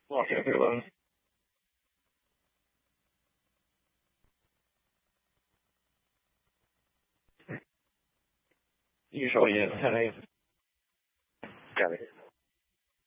冒险飞轮，一手也太累了。 干嘞。